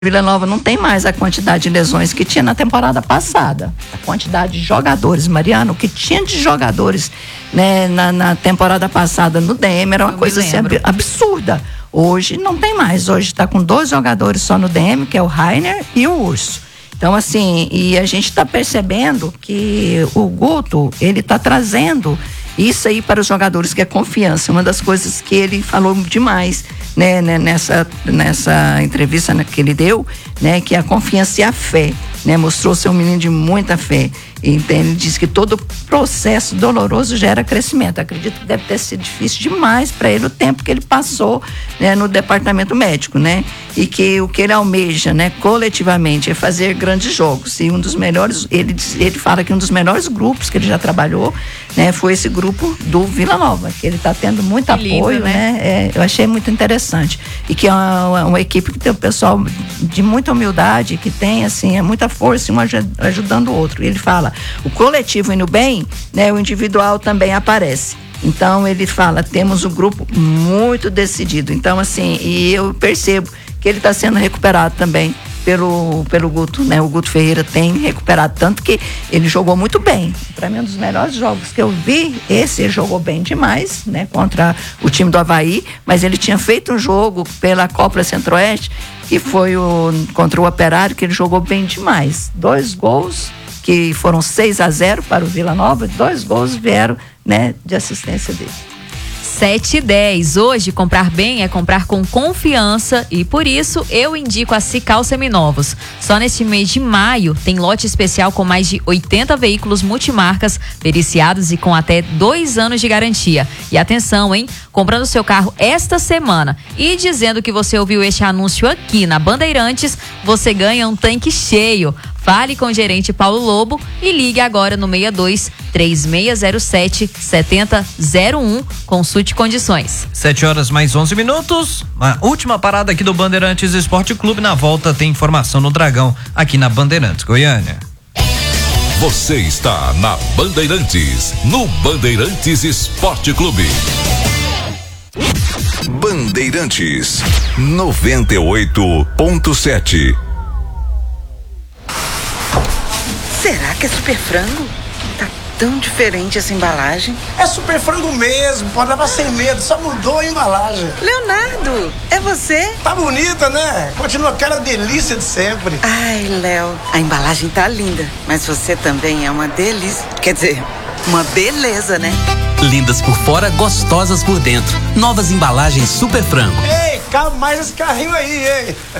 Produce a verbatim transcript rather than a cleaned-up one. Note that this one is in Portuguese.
Vila Nova não tem mais a quantidade de lesões que tinha na temporada passada. A quantidade de jogadores, Mariano, o que tinha de jogadores, né, na, na temporada passada no D M era uma Eu coisa assim, absurda. Hoje não tem mais. Hoje está com dois jogadores só no D M, que é o Rainer e o Urso. Então, assim, e a gente está percebendo que o Guto, ele está trazendo isso aí para os jogadores, que é confiança. Uma das coisas que ele falou demais, né, né nessa, nessa entrevista que ele deu, né, que é a confiança e a fé, né, mostrou ser um menino de muita fé. Então, ele diz que todo processo doloroso gera crescimento. Acredito que deve ter sido difícil demais para ele o tempo que ele passou, né, no departamento médico, né? E que o que ele almeja, né, coletivamente, é fazer grandes jogos. E um dos melhores, ele, ele fala que um dos melhores grupos que ele já trabalhou, né, foi esse grupo do Vila Nova, que ele está tendo muito que apoio, lindo, né? né? É, eu achei muito interessante. E que é uma, uma equipe que tem o pessoal de muita humildade, que tem, assim, é muita força, um ajudando o outro. E ele fala, o coletivo indo bem, né, o individual também aparece. Então ele fala, temos um grupo muito decidido. Então, assim, e eu percebo que ele está sendo recuperado também pelo, pelo Guto, né? O Guto Ferreira tem recuperado, tanto que ele jogou muito bem. Para mim, um dos melhores jogos que eu vi, esse ele jogou bem demais, né? Contra o time do Avaí, mas ele tinha feito um jogo pela Copa Centro-Oeste, que foi o, contra o Operário, que ele jogou bem demais. Dois gols, que foram seis a zero para o Vila Nova, dois gols vieram, né, de assistência dele. sete e dez. Hoje, comprar bem é comprar com confiança e por isso eu indico a Cical Seminovos. Só neste mês de maio tem lote especial com mais de oitenta veículos multimarcas, periciados e com até dois anos de garantia. E atenção, hein? Comprando seu carro esta semana e dizendo que você ouviu este anúncio aqui na Bandeirantes, você ganha um tanque cheio. Fale com o gerente Paulo Lobo e ligue agora no seis dois, três seis zero sete, sete zero zero um. Consulte condições. sete horas mais onze minutos. A última parada aqui do Bandeirantes Esporte Clube. Na volta tem informação no Dragão, aqui na Bandeirantes Goiânia. Você está na Bandeirantes, no Bandeirantes Esporte Clube. Bandeirantes noventa e oito ponto sete. Será que é super frango? Tá tão diferente essa embalagem. É super frango mesmo, pode levar sem medo, só mudou a embalagem. Leonardo, é você? Tá bonita, né? Continua aquela delícia de sempre. Ai, Léo, a embalagem tá linda, mas você também é uma delícia. Quer dizer, uma beleza, né? Lindas por fora, gostosas por dentro. Novas embalagens Super Frango. Ei, cabe mais esse carrinho aí, hein?